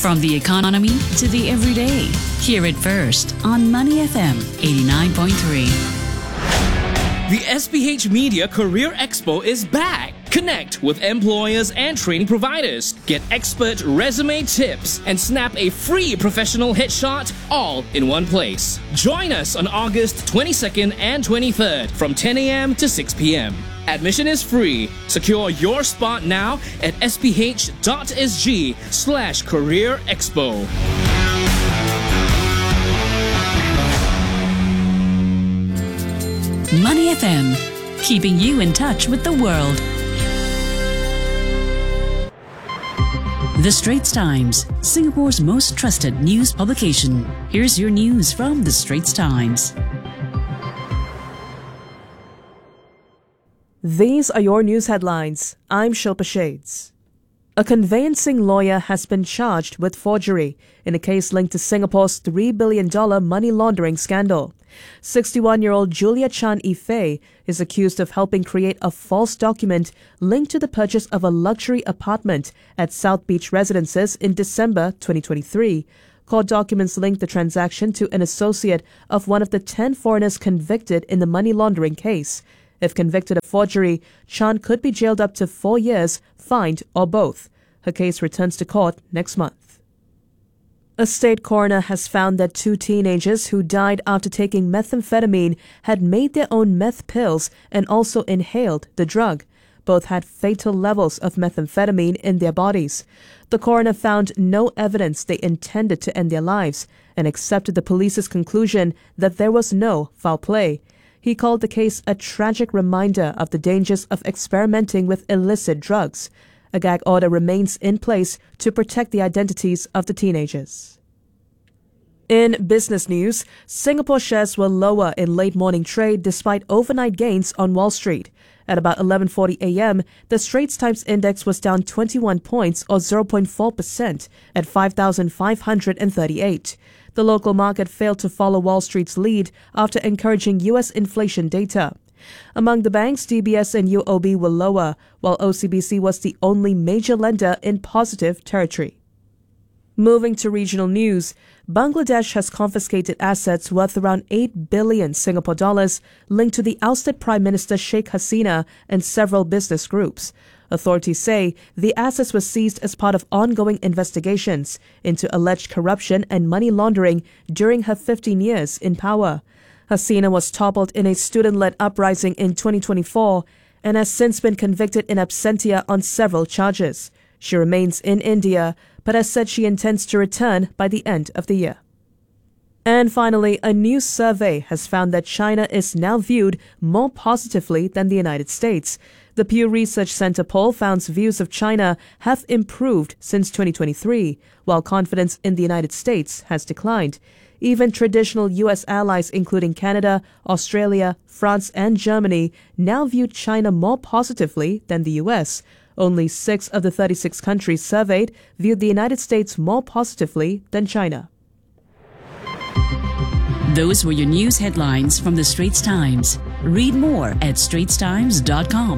From the economy to the everyday. Hear it first on Money FM 89.3. The SPH Media Career Expo is back. Connect with employers and training providers. Get expert resume tips and snap a free professional headshot all in one place. Join us on August 22nd and 23rd from 10 a.m. to 6 p.m. Admission is free. Secure your spot now at sph.sg/career expo. Money FM, keeping you in touch with the world. The Straits Times, Singapore's most trusted news publication. Here's your news from The Straits Times. These are your news headlines. I'm Shilpa Shades. A conveyancing lawyer has been charged with forgery in a case linked to Singapore's $3 billion money laundering scandal. 61-year-old Julia Chan Yifei is accused of helping create a false document linked to the purchase of a luxury apartment at South Beach Residences in December 2023. Court documents link the transaction to an associate of one of the 10 foreigners convicted in the money laundering case. If convicted of forgery, Chan could be jailed up to 4 years, fined, or both. Her case returns to court next month. A state coroner has found that 2 teenagers who died after taking methamphetamine had made their own meth pills and also inhaled the drug. Both had fatal levels of methamphetamine in their bodies. The coroner found no evidence they intended to end their lives and accepted the police's conclusion that there was no foul play. He called the case a tragic reminder of the dangers of experimenting with illicit drugs. A gag order remains in place to protect the identities of the teenagers. In business news, Singapore shares were lower in late morning trade despite overnight gains on Wall Street. At about 11:40 a.m., the Straits Times Index was down 21 points or 0.4% at 5,538. The local market failed to follow Wall Street's lead after encouraging U.S. inflation data. Among the banks, DBS and UOB were lower, while OCBC was the only major lender in positive territory. Moving to regional news, Bangladesh has confiscated assets worth around 8 billion Singapore dollars linked to the ousted Prime Minister Sheikh Hasina and several business groups. Authorities say the assets were seized as part of ongoing investigations into alleged corruption and money laundering during her 15 years in power. Hasina was toppled in a student-led uprising in 2024 and has since been convicted in absentia on several charges. She remains in India, but has said she intends to return by the end of the year. And finally, a new survey has found that China is now viewed more positively than the United States. The Pew Research Center poll found views of China have improved since 2023, while confidence in the United States has declined. Even traditional U.S. allies, including Canada, Australia, France, and Germany, now view China more positively than the U.S. Only 6 of the 36 countries surveyed viewed the United States more positively than China. Those were your news headlines from the Straits Times. Read more at straitstimes.com.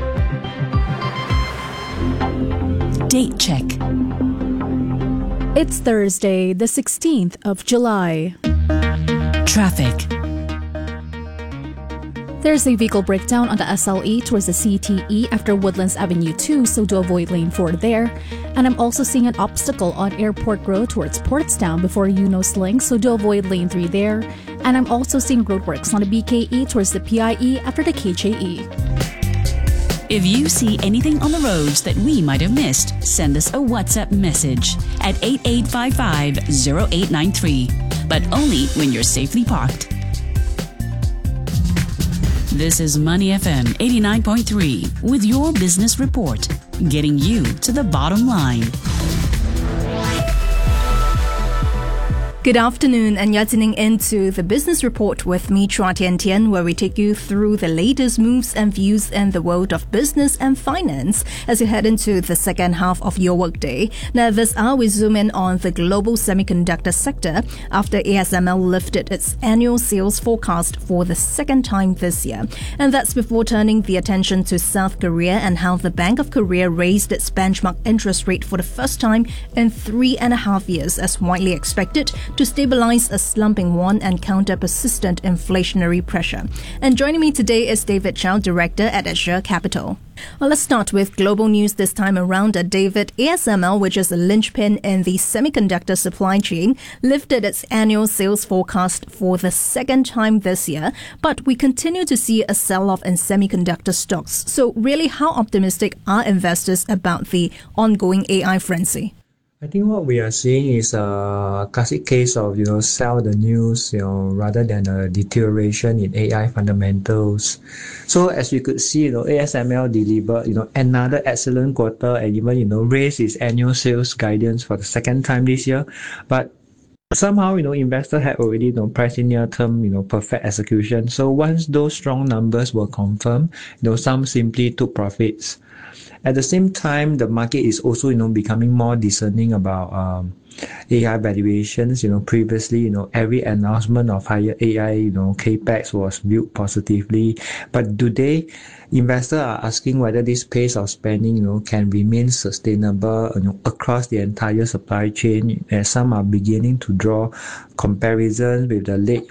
Date check. It's Thursday, the 16th of July. Traffic. There's a vehicle breakdown on the SLE towards the CTE after Woodlands Avenue 2, so do avoid lane 4 there. And I'm also seeing an obstacle on Airport Road towards Portstown before Eunos Link, so do avoid lane 3 there. And I'm also seeing roadworks on the BKE towards the PIE after the KJE. If you see anything on the roads that we might have missed, send us a WhatsApp message at 8855-0893, but only when you're safely parked. This is Money FM 89.3 with your business report, getting you to the bottom line. Good afternoon, and you're tuning into the Business Report with me, Chua Tian Tian, where we take you through the latest moves and views in the world of business and finance as you head into the second half of your workday. Now, this hour we zoom in on the global semiconductor sector after ASML lifted its annual sales forecast for the second time this year. And that's before turning the attention to South Korea and how the Bank of Korea raised its benchmark interest rate for the first time in 3.5 years, as widely expected, to stabilize a slumping won and counter persistent inflationary pressure. And joining me today is David Chow, Director at Azure Capital. Well, let's start with global news this time around. David, ASML, which is a linchpin in the semiconductor supply chain, lifted its annual sales forecast for the second time this year, but we continue to see a sell-off in semiconductor stocks. So really, how optimistic are investors about the ongoing AI frenzy? I think what we are seeing is a classic case of, sell the news, rather than a deterioration in AI fundamentals. So as we could see, ASML delivered, another excellent quarter and even, raised its annual sales guidance for the second time this year. But somehow, investors had already, priced in near-term, perfect execution. So once those strong numbers were confirmed, some simply took profits. At the same time, the market is also, becoming more discerning about AI valuations. Previously, every announcement of higher AI, capex was viewed positively. But today, investors are asking whether this pace of spending, can remain sustainable, across the entire supply chain, as some are beginning to draw comparisons with the late,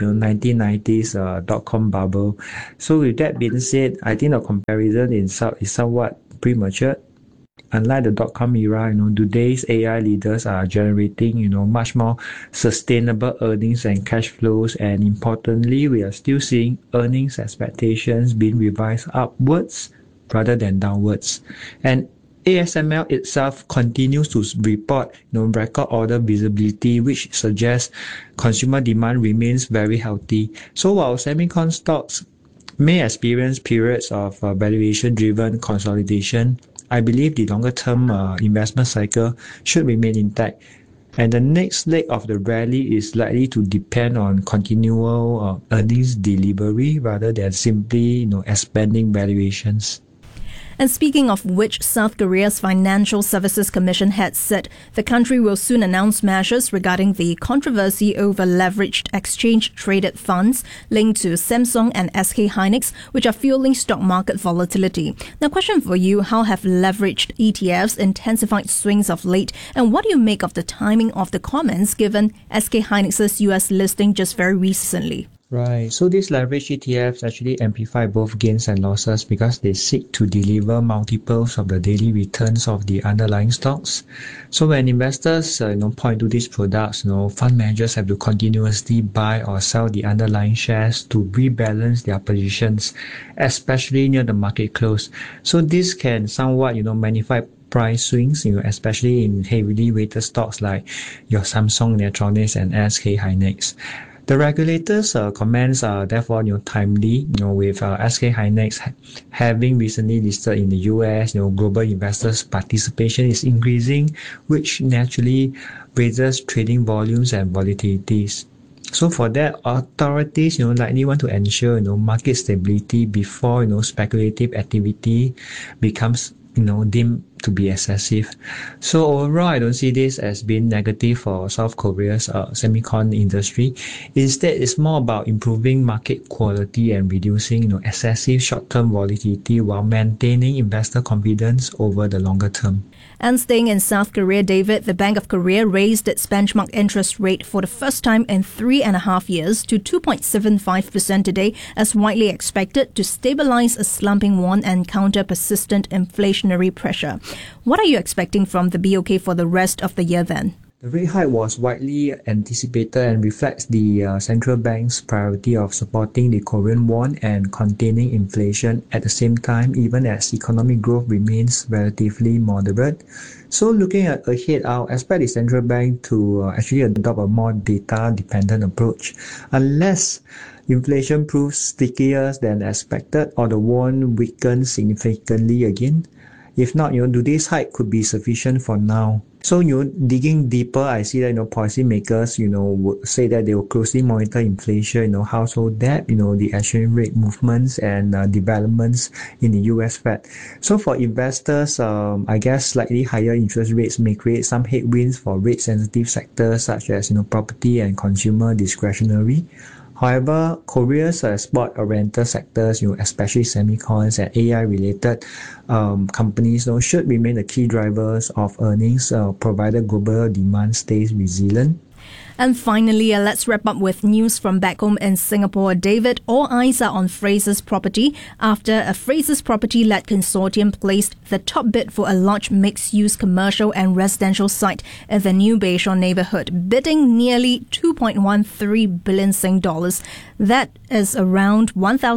1990s dot-com bubble. So with that being said, I think the comparison is somewhat premature. Unlike the dot-com era, today's AI leaders are generating, much more sustainable earnings and cash flows. And importantly, we are still seeing earnings expectations being revised upwards rather than downwards. And ASML itself continues to report, record order visibility, which suggests consumer demand remains very healthy. So while semicon stocks may experience periods of valuation-driven consolidation, I believe the longer-term investment cycle should remain intact. And the next leg of the rally is likely to depend on continual earnings delivery rather than simply, expanding valuations. And speaking of which, South Korea's Financial Services Commission has said the country will soon announce measures regarding the controversy over leveraged exchange-traded funds linked to Samsung and SK Hynix, which are fueling stock market volatility. Now, question for you, how have leveraged ETFs intensified swings of late, and what do you make of the timing of the comments given SK Hynix's US listing just very recently? Right. So these leverage ETFs actually amplify both gains and losses because they seek to deliver multiples of the daily returns of the underlying stocks. So when investors, point to these products, fund managers have to continuously buy or sell the underlying shares to rebalance their positions, especially near the market close. So this can somewhat, magnify price swings, especially in heavily weighted stocks like your Samsung Electronics and SK Hynix. The regulators' comments are therefore timely, with SK Hynix having recently listed in the US, global investors' participation is increasing, which naturally raises trading volumes and volatilities. So for that, authorities, likely want to ensure, market stability before, speculative activity becomes, deemed to be excessive. So overall, I don't see this as being negative for South Korea's semicon industry. Instead, it's more about improving market quality and reducing, excessive short-term volatility while maintaining investor confidence over the longer term. And staying in South Korea, David, the Bank of Korea raised its benchmark interest rate for the first time in 3.5 years to 2.75% today, as widely expected, to stabilize a slumping won and counter persistent inflationary pressure. What are you expecting from the BOK for the rest of the year then? The rate hike was widely anticipated and reflects the central bank's priority of supporting the Korean won and containing inflation at the same time, even as economic growth remains relatively moderate. So looking ahead, I'll expect the central bank to actually adopt a more data-dependent approach. Unless inflation proves stickier than expected or the won weakens significantly again, If not, do this hike could be sufficient for now? So, digging deeper, I see that, policymakers, would say that they will closely monitor inflation, household debt, the exchange rate movements and developments in the US Fed. So for investors, I guess slightly higher interest rates may create some headwinds for rate-sensitive sectors such as, property and consumer discretionary. However, Korea's export-oriented sectors, especially semicons and AI-related companies, should remain the key drivers of earnings, provided global demand stays resilient. And finally, let's wrap up with news from back home in Singapore. David, all eyes are on Frasers Property after a Frasers Property-led consortium placed the top bid for a large mixed-use commercial and residential site in the New Bayshore neighbourhood, bidding nearly 2.13 billion Sing dollars. That is around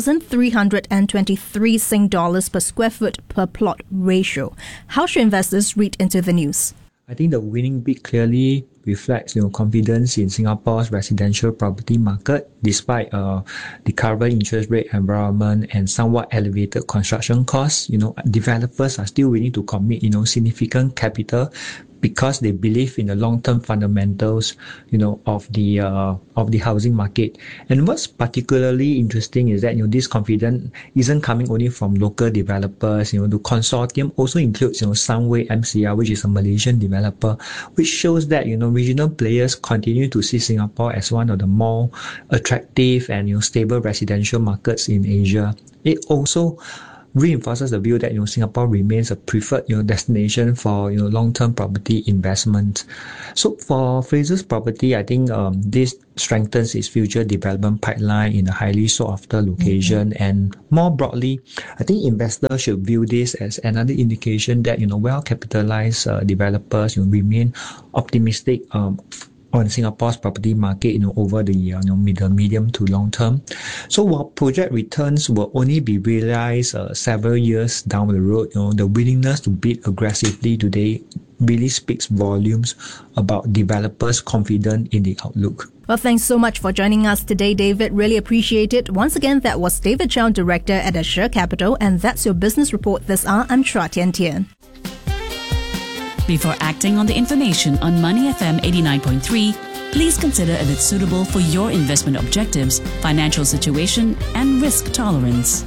1,323 Sing dollars per square foot per plot ratio. How should investors read into the news? I think the winning bid clearly reflects confidence in Singapore's residential property market despite the current interest rate environment and somewhat elevated construction costs. Developers are still willing to commit significant capital because they believe in the long-term fundamentals of the housing market. And what's particularly interesting is that this confidence isn't coming only from local developers. The consortium also includes Sunway MCR, which is a Malaysian developer, which shows that regional players continue to see Singapore as one of the more attractive and stable residential markets in Asia. It also reinforces the view that Singapore remains a preferred destination for long-term property investment. So for Frasers Property, I think this strengthens its future development pipeline in a highly sought-after location. And more broadly, I think investors should view this as another indication that well-capitalized developers remain optimistic on Singapore's property market, over the medium to long term. So while project returns will only be realized several years down the road, the willingness to bid aggressively today really speaks volumes about developers' confidence in the outlook. Well, thanks so much for joining us today, David. Really appreciate it. Once again, that was David Chow, Director at Assure Capital, and that's your business report this hour. I'm Chua Tian Tian. Before acting on the information on Money FM 89.3, please consider if it's suitable for your investment objectives, financial situation, and risk tolerance.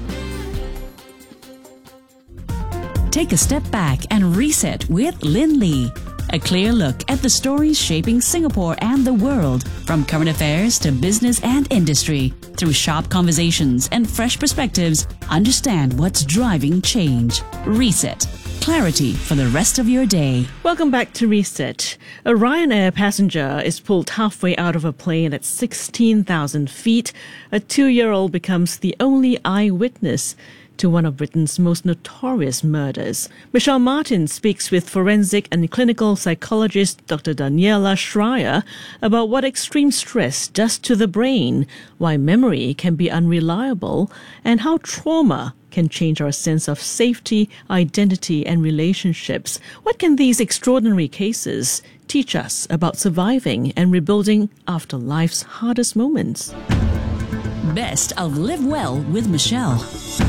Take a step back and reset with Lin Lee. A clear look at the stories shaping Singapore and the world, from current affairs to business and industry. Through sharp conversations and fresh perspectives, understand what's driving change. Reset. Clarity for the rest of your day. Welcome back to Reset. A Ryanair passenger is pulled halfway out of a plane at 16,000 feet. A 2-year-old becomes the only eyewitness to one of Britain's most notorious murders. Michelle Martin speaks with forensic and clinical psychologist Dr. Daniela Schreier about what extreme stress does to the brain, why memory can be unreliable, and how trauma can change our sense of safety, identity, and relationships. What can these extraordinary cases teach us about surviving and rebuilding after life's hardest moments? Best of Live Well with Michelle.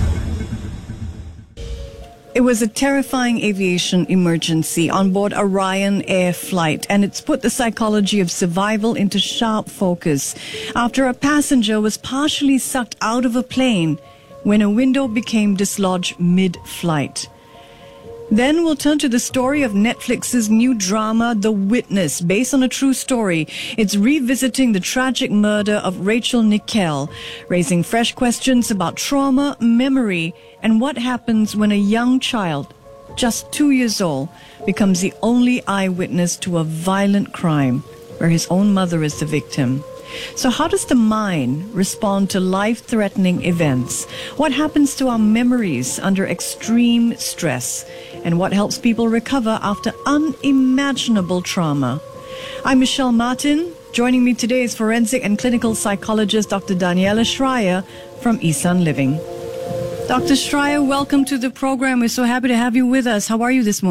It was a terrifying aviation emergency on board a Ryanair flight, and it's put the psychology of survival into sharp focus after a passenger was partially sucked out of a plane when a window became dislodged mid-flight. Then we'll turn to the story of Netflix's new drama, The Witness, based on a true story. It's revisiting the tragic murder of Rachel Nickell, raising fresh questions about trauma, memory, and what happens when a young child, just 2 years old, becomes the only eyewitness to a violent crime where his own mother is the victim. So how does the mind respond to life-threatening events? What happens to our memories under extreme stress? And what helps people recover after unimaginable trauma? I'm Michelle Martin. Joining me today is forensic and clinical psychologist Dr. Daniela Schreier from Isan Living. Dr. Schreier, welcome to the program. We're so happy to have you with us. How are you this morning?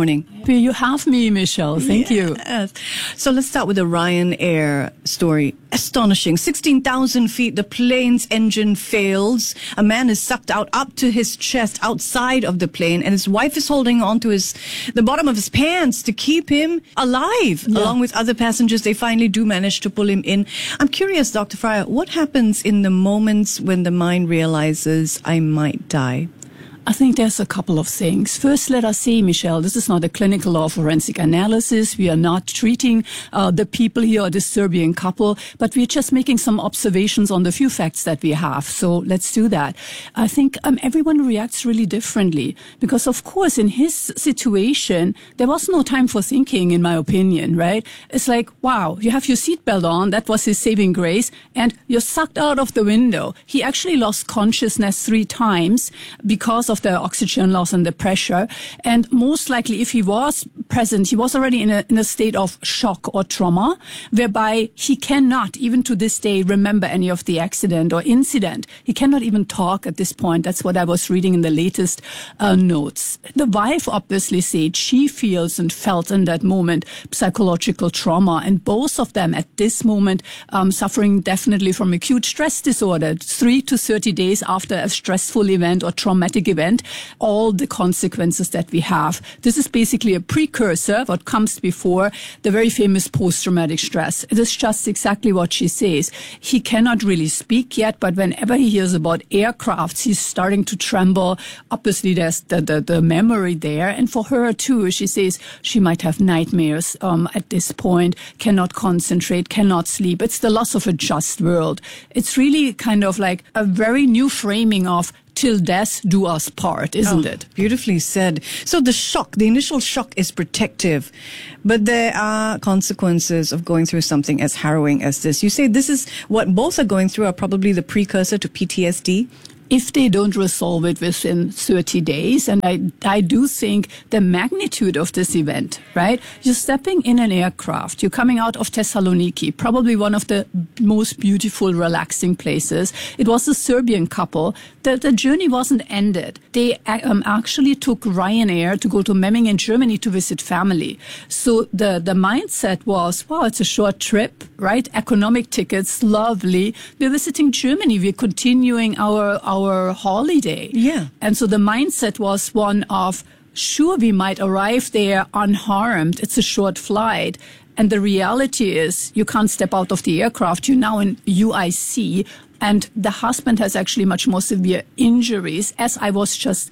happy you have me, Michelle. Thank you. So let's start with the Ryanair story. Astonishing. 16,000 feet, the plane's engine fails. A man is sucked out up to his chest outside of the plane, and his wife is holding on to the bottom of his pants to keep him alive. Yeah. Along with other passengers, they finally do manage to pull him in. I'm curious, Dr. Fryer, what happens in the moments when the mind realizes I might die? I think there's a couple of things. First, let us say, Michelle, this is not a clinical or forensic analysis. We are not treating the people here or the Serbian couple, but we're just making some observations on the few facts that we have. So let's do that. I think everyone reacts really differently because, of course, in his situation, there was no time for thinking, in my opinion, right? It's like, wow, you have your seatbelt on. That was his saving grace. And you're sucked out of the window. He actually lost consciousness 3 times because of the oxygen loss and the pressure. And most likely, if he was present, he was already in a state of shock or trauma, whereby he cannot, even to this day, remember any of the accident or incident. He cannot even talk at this point. That's what I was reading in the latest notes. The wife obviously said she feels and felt in that moment psychological trauma, and both of them at this moment suffering definitely from acute stress disorder, 3 to 30 days after a stressful event or traumatic event, all the consequences that we have. This is basically a precursor, what comes before the very famous post-traumatic stress. It is just exactly what she says. He cannot really speak yet, but whenever he hears about aircrafts, he's starting to tremble. Obviously, there's the memory there. And for her, too, she says she might have nightmares at this point, cannot concentrate, cannot sleep. It's the loss of a just world. It's really kind of like a very new framing of till death do us part, isn't it? Beautifully said. So the initial shock is protective, but there are consequences of going through something as harrowing as this. You say this is what both are going through, are probably the precursor to PTSD? If they don't resolve it within 30 days, and I do think the magnitude of this event, right? You're stepping in an aircraft, you're coming out of Thessaloniki, probably one of the most beautiful, relaxing places. It was a Serbian couple. The journey wasn't ended. They actually took Ryanair to go to Memmingen, Germany to visit family. So the mindset was, wow, it's a short trip, right? Economic tickets, lovely. We're visiting Germany. We're continuing our holiday. Yeah. And so the mindset was one of, sure, we might arrive there unharmed. It's a short flight. And the reality is you can't step out of the aircraft. You're now in UIC. And the husband has actually much more severe injuries, as I was just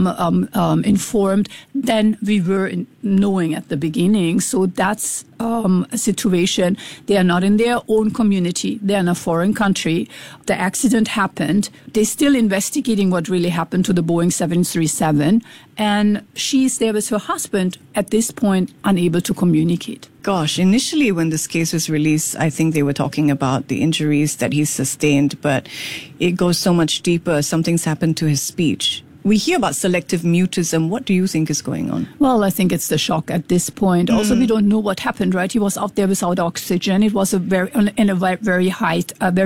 informed, than we were knowing at the beginning. So that's a situation. They are not in their own community. They are in a foreign country. The accident happened. They're still investigating what really happened to the Boeing 737. And she's there with her husband, at this point, unable to communicate. Gosh, initially when this case was released, I think they were talking about the injuries that he sustained, but it goes so much deeper. Something's happened to his speech. We hear about selective mutism. What do you think is going on? Well, I think it's the shock at this point. Also, we don't know what happened, right? He was out there without oxygen. It was in a very high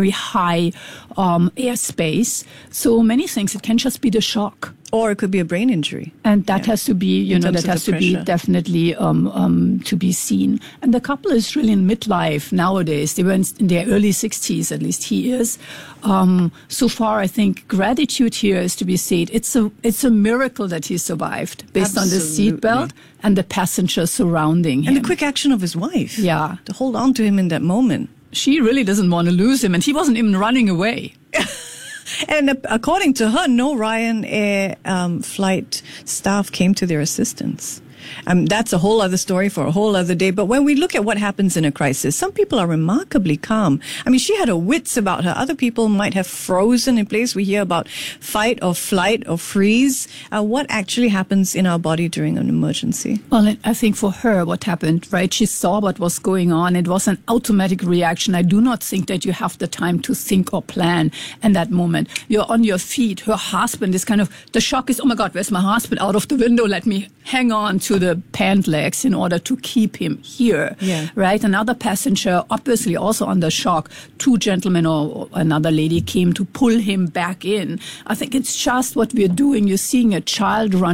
airspace. So many things. It can just be the shock. Or it could be a brain injury. And that has to be, that has to be definitely to be seen. And the couple is really in midlife nowadays. They were in their early 60s, at least he is. So far, I think gratitude here is to be said. It's a miracle that he survived based on the seatbelt and the passengers surrounding him. And the quick action of his wife. Yeah. To hold on to him in that moment. She really doesn't want to lose him, and he wasn't even running away. And according to her, no Ryanair flight staff came to their assistance. That's a whole other story for a whole other day. But when we look at what happens in a crisis, some people are remarkably calm. I mean, she had her wits about her. Other people might have frozen in place. We hear about fight or flight or freeze. What actually happens in our body during an emergency? Well, I think for her, what happened, right? She saw what was going on. It was an automatic reaction. I do not think that you have the time to think or plan in that moment. You're on your feet. Her husband is kind of, the shock is, oh my God, where's my husband? Out of the window, let me hang on to the pant legs in order to keep him here, right? Another passenger, obviously also under shock, 2 gentlemen or another lady came to pull him back in. I think it's just what we're doing. You're seeing a child running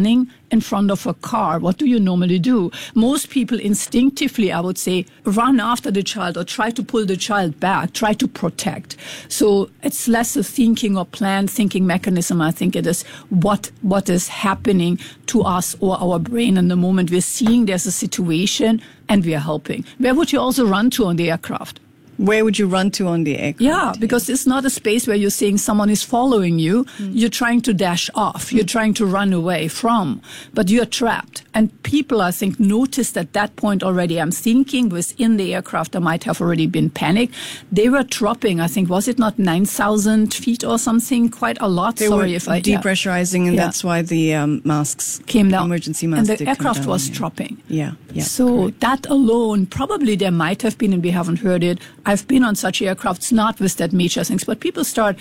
in front of a car, what do you normally do? Most people instinctively, I would say, run after the child or try to pull the child back, try to protect. So it's less a thinking or planned thinking mechanism. I think it is what is happening to us or our brain in the moment we're seeing there's a situation and we are helping. Where would you also run to on the aircraft? Where would you run to on the aircraft? Yeah, because it's not a space where you're saying someone is following you. You're trying to dash off. You're trying to run away from, but you're trapped. And people, I think, noticed at that point already. I'm thinking within the aircraft, there might have already been panic. They were dropping, I think, was it not 9,000 feet or something? Quite a lot. They were depressurizing, and that's why the masks came down. Emergency masks. And the aircraft was dropping. Yeah. So correct. that alone, probably there might have been, and we haven't heard it. I've been on such aircrafts, not with that major things, but people start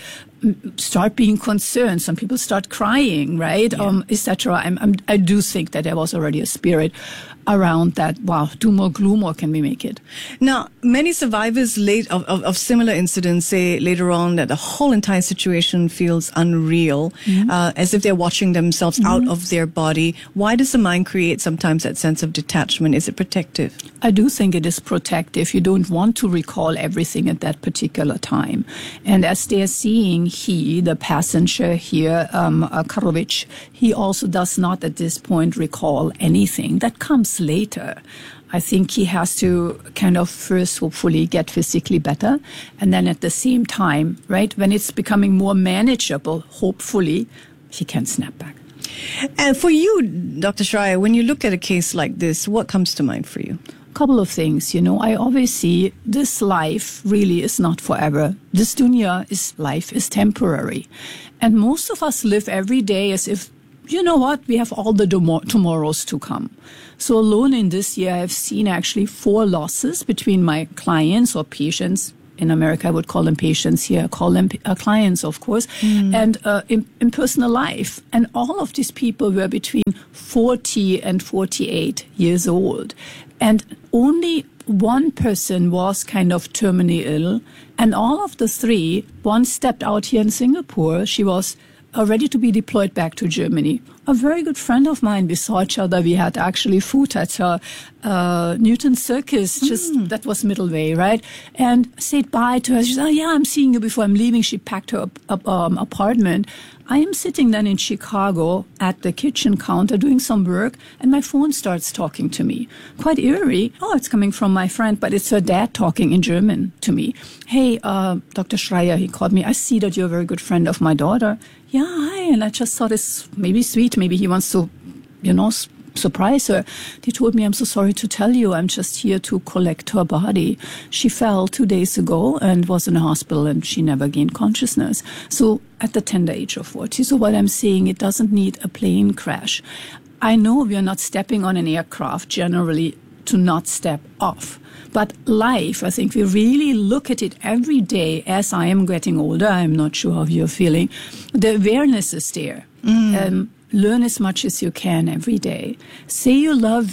being concerned. Some people start crying, right? Etc. I do think that there was already a spirit around that. Wow, doom or gloom, or can we make it? Now, many survivors of similar incidents say later on that the whole entire situation feels unreal, as if they're watching themselves out of their body. Why does the mind create sometimes that sense of detachment? Is it protective? I do think it is protective. You don't want to recall everything at that particular time. And as they're seeing, the passenger here, Karovic, he also does not at this point recall anything. That comes later. I think he has to kind of first hopefully get physically better. And then at the same time, right, when it's becoming more manageable, hopefully he can snap back. And for you, Dr. Schreier, when you look at a case like this, what comes to mind for you? Couple of things, I always see this life really is not forever. This dunya life is temporary. And most of us live every day as if, you know what, we have all the tomorrows to come. So alone in this year, I've seen actually 4 losses between my clients or patients. In America, I would call them patients. Here, I call them clients, of course, and in personal life. And all of these people were between 40 and 48 years old. And only one person was kind of terminally ill. And all of the 3, one stepped out here in Singapore. She was ready to be deployed back to Germany. A very good friend of mine, we saw each other. We had actually food at Newton Circus, that was middle way, right? And said bye to her. She said, oh, yeah, I'm seeing you before I'm leaving. She packed her apartment. I am sitting then in Chicago at the kitchen counter doing some work, and my phone starts talking to me. Quite eerie. Oh, it's coming from my friend, but it's her dad talking in German to me. Hey, Dr. Schreier, he called me. I see that you're a very good friend of my daughter. Yeah, hi. And I just thought it's maybe sweet. Maybe he wants to, surprise her. He told me, I'm so sorry to tell you, I'm just here to collect her body. She fell 2 days ago and was in a hospital, and she never gained consciousness. So at the tender age of 40. So what I'm saying, it doesn't need a plane crash. I know we are not stepping on an aircraft generally to not step off. But life, I think we really look at it every day. As I am getting older, I'm not sure how you're feeling. The awareness is there. Learn as much as you can every day. Say I love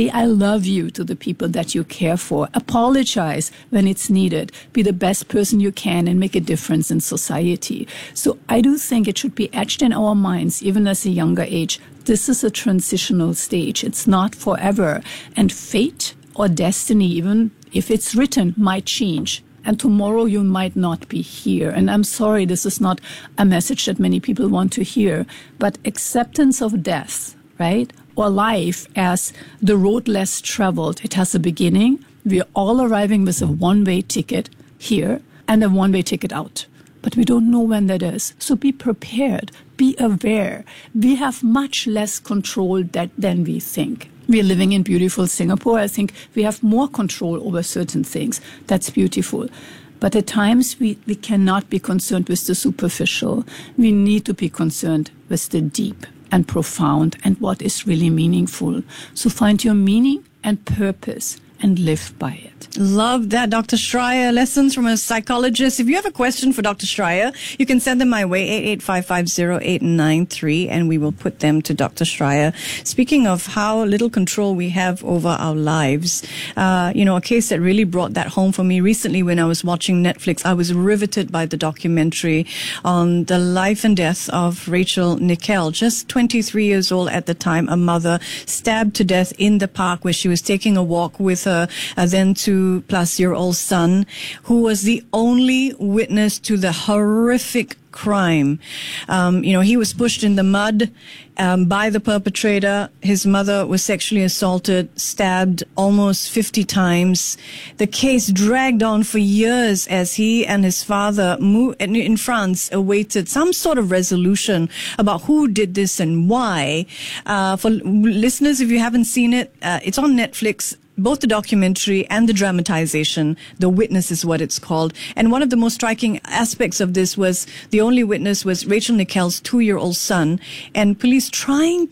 you to the people that you care for. Apologize when it's needed. Be the best person you can and make a difference in society. So I do think it should be etched in our minds, even as a younger age. This is a transitional stage. It's not forever. And fate or destiny, even if it's written, might change. And tomorrow you might not be here. And I'm sorry, this is not a message that many people want to hear. But acceptance of death, right? Or life as the road less traveled. It has a beginning. We're all arriving with a one-way ticket here and a one-way ticket out. But we don't know when that is. So be prepared. Be aware. We have much less control than we think. We're living in beautiful Singapore. I think we have more control over certain things. That's beautiful. But at times we cannot be concerned with the superficial. We need to be concerned with the deep and profound and what is really meaningful. So find your meaning and purpose and live by it. Love that, Dr. Schreier. Lessons from a psychologist. If you have a question for Dr. Schreier, you can send them my way, 88550893, and we will put them to Dr. Schreier. Speaking of how little control we have over our lives, a case that really brought that home for me recently when I was watching Netflix, I was riveted by the documentary on the life and death of Rachel Nickell, just 23 years old at the time, a mother stabbed to death in the park where she was taking a walk with her then 2-plus-year-old son, who was the only witness to the horrific crime. He was pushed in the mud by the perpetrator. His mother was sexually assaulted, stabbed almost 50 times. The case dragged on for years as he and his father in France awaited some sort of resolution about who did this and why. For listeners, if you haven't seen it, it's on Netflix. Both the documentary and the dramatization. The Witness is what it's called. And one of the most striking aspects of this was the only witness was Rachel Nickell's 2-year-old son, and police trying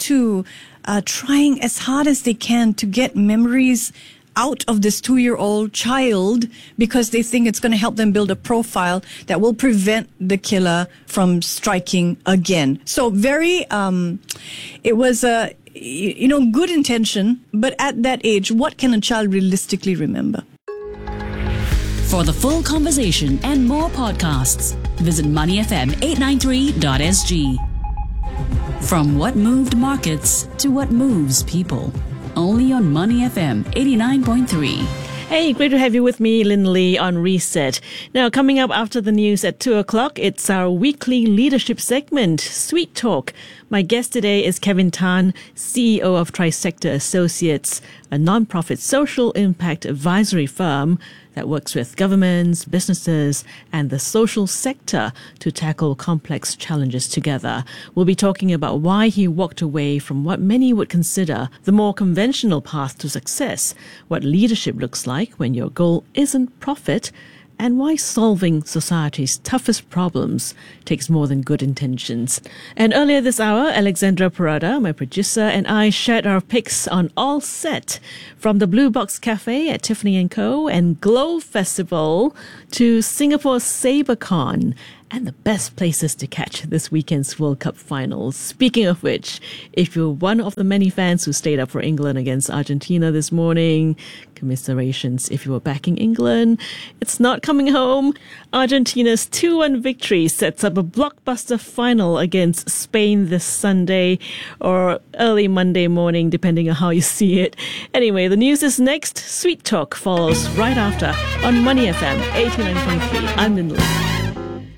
as hard as they can to get memories out of this 2-year-old child because they think it's going to help them build a profile that will prevent the killer from striking again. So it was a good intention, but at that age, what can a child realistically remember? For the full conversation and more podcasts, visit moneyfm893.sg. From what moved markets to what moves people. Only on Money FM 89.3. Hey, great to have you with me, Lynn Lee, on Reset. Now, coming up after the news at 2 o'clock, it's our weekly leadership segment, Sweet Talk. My guest today is Kevin Tan, CEO of Trisector Associates, a non-profit social impact advisory firm that works with governments, businesses, and the social sector to tackle complex challenges together. We'll be talking about why he walked away from what many would consider the more conventional path to success, what leadership looks like when your goal isn't profit, and why solving society's toughest problems takes more than good intentions. And earlier this hour, Alexandra Parada, my producer, and I shared our picks on All Set, from the Blue Box Cafe at Tiffany & Co. and Glow Festival to Singapore's SaberCon, and the best places to catch this weekend's World Cup finals. Speaking of which, if you're one of the many fans who stayed up for England against Argentina this morning, commiserations if you were backing England. It's not coming home. Argentina's 2-1 victory sets up a blockbuster final against Spain this Sunday, or early Monday morning, depending on how you see it. Anyway, the news is next. Sweet Talk follows right after on Money FM 89.3. I'm Lynn Lee.